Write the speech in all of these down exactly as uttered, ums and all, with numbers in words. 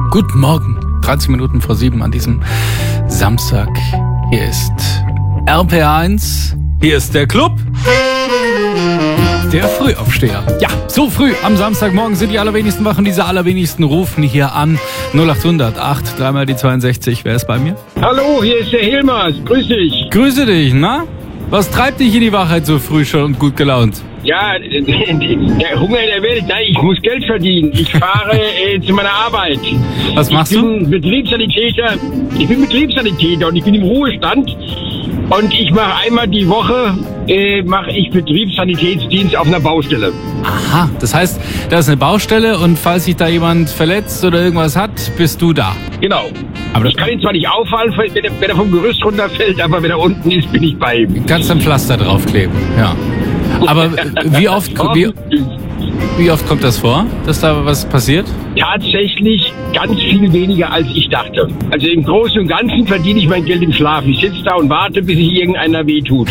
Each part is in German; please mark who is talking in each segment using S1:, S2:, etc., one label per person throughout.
S1: Guten Morgen, dreißig Minuten vor sieben an diesem Samstag. Hier ist R P eins, hier ist der Club der Frühaufsteher. Ja, so früh am Samstagmorgen sind die allerwenigsten wach und diese allerwenigsten rufen hier an. null acht hundert acht, dreimal die zweiundsechzig. Wer ist bei mir?
S2: Hallo, hier ist der Hilmers. Grüß dich.
S1: Grüße dich, na? Was treibt dich in die Wachheit so früh schon und gut gelaunt?
S2: Ja, der Hunger in der Welt. Nein, ich muss Geld verdienen. Ich fahre äh, zu meiner Arbeit.
S1: Was machst
S2: ich
S1: du?
S2: bin Betriebssanitäter. Ich bin Betriebssanitäter und ich bin im Ruhestand. Und ich mache einmal die Woche äh, mache ich Betriebssanitätsdienst auf einer Baustelle.
S1: Aha, das heißt, da ist eine Baustelle und falls sich da jemand verletzt oder irgendwas hat, bist du da.
S2: Genau.
S1: Aber
S2: ich kann ihn zwar nicht auffallen, wenn er, wenn er vom Gerüst runterfällt, aber wenn er unten ist, bin ich bei ihm.
S1: Kannst ein Pflaster draufkleben, ja. Aber wie oft, wie, wie oft kommt das vor, dass da was passiert?
S2: Tatsächlich ganz viel weniger, als ich dachte. Also im Großen und Ganzen verdiene ich mein Geld im Schlaf. Ich sitze da und warte, bis sich irgendeiner wehtut.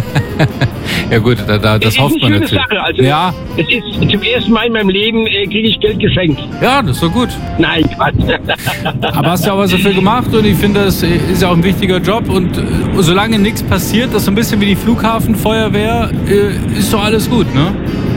S1: Ja gut, da, da, das hofft man natürlich.
S2: Sache. Also,
S1: ja.
S2: Es ist zum ersten Mal in meinem Leben äh, kriege ich Geld geschenkt.
S1: Ja, das ist doch gut.
S2: Nein, Quatsch.
S1: Aber hast du auch was dafür gemacht und ich finde, das ist ja auch ein wichtiger Job und äh, solange nichts passiert, das ist so ein bisschen wie die Flughafenfeuerwehr, äh, ist doch alles gut, ne?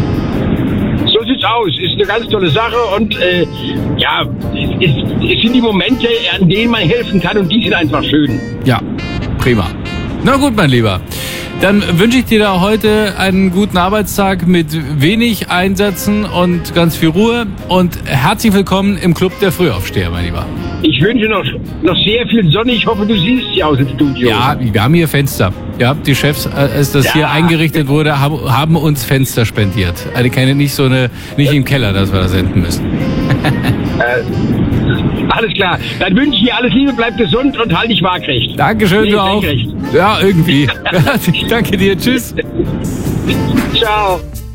S2: So sieht's aus. Ist eine ganz tolle Sache und äh, ja, es, es sind die Momente, an denen man helfen kann und die sind einfach schön.
S1: Ja, prima. Na gut, mein Lieber. Dann wünsche ich dir da heute einen guten Arbeitstag mit wenig Einsätzen und ganz viel Ruhe und herzlich willkommen im Club der Frühaufsteher, mein Lieber.
S2: Ich wünsche noch, noch sehr viel Sonne. Ich hoffe, du siehst sie aus dem Studio.
S1: Ja, wir haben hier Fenster. Ja, die Chefs, als das ja. hier eingerichtet wurde, haben uns Fenster spendiert. Also keine, nicht so eine, nicht im Keller, dass wir da senden müssen.
S2: äh, alles klar. Dann wünsche ich dir alles Liebe, bleib gesund und halt dich waagrecht.
S1: Dankeschön,
S2: nee,
S1: du auch. Ja, irgendwie. Danke dir. Tschüss.
S2: Ciao.